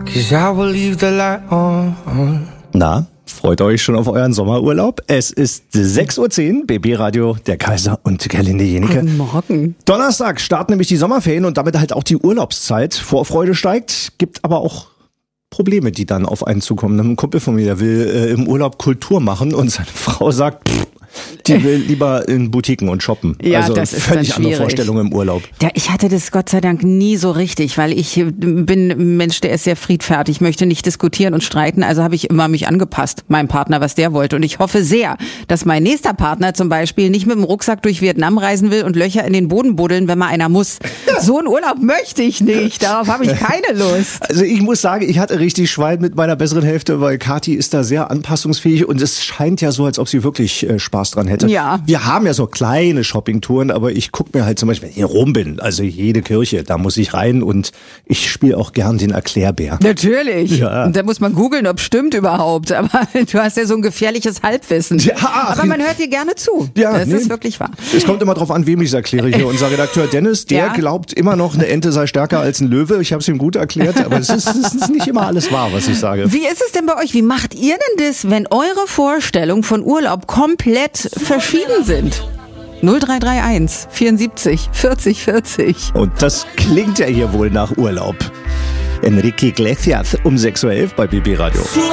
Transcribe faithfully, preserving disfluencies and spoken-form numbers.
'cause I will leave the light on. Na, freut euch schon auf euren Sommerurlaub? Es ist sechs Uhr zehn, B B Radio, der Kaiser und Gerlinde Jenike. Guten Morgen. Donnerstag starten nämlich die Sommerferien und damit halt auch die Urlaubszeit. Vorfreude steigt, gibt aber auch Probleme, die dann auf einen zukommen. Ein Kumpel von mir, der will äh, im Urlaub Kultur machen und seine Frau sagt, pff, die will lieber in Boutiquen und shoppen. Ja, also das ist völlig dann andere schwierig. Vorstellungen im Urlaub. Ja, ich hatte das Gott sei Dank nie so richtig, weil ich bin ein Mensch, der ist sehr friedfertig, möchte nicht diskutieren und streiten, also habe ich immer mich angepasst, meinem Partner, was der wollte. Und ich hoffe sehr, dass mein nächster Partner zum Beispiel nicht mit dem Rucksack durch Vietnam reisen will und Löcher in den Boden buddeln, wenn mal einer muss. So einen Urlaub möchte ich nicht, darauf habe ich keine Lust. Also ich muss sagen, ich hatte richtig Schwein mit meiner besseren Hälfte, weil Kathi ist da sehr anpassungsfähig und es scheint ja so, als ob sie wirklich äh, Spaß dran hätte. Ja. Wir haben ja so kleine Shoppingtouren, aber ich gucke mir halt zum Beispiel, wenn ich hier rum bin, also jede Kirche, da muss ich rein und ich spiele auch gern den Erklärbär. Natürlich. Ja. Und da muss man googeln, ob stimmt überhaupt. Aber du hast ja so ein gefährliches Halbwissen. Ja. Aber man hört dir gerne zu. Ja, das nee. ist wirklich wahr. Es kommt immer drauf an, wem ich es erkläre hier. Unser Redakteur Dennis, der Ja. glaubt immer noch, eine Ente sei stärker als ein Löwe. Ich habe es ihm gut erklärt, aber es ist, es ist nicht immer alles wahr, was ich sage. Wie ist es denn bei euch? Wie macht ihr denn das, wenn eure Vorstellungen von Urlaub komplett verschieden sind? null drei drei eins vierundsiebzig vierzig vierzig. Und das klingt ja hier wohl nach Urlaub. Enrique Iglesias um sechs Uhr elf bei B B Radio.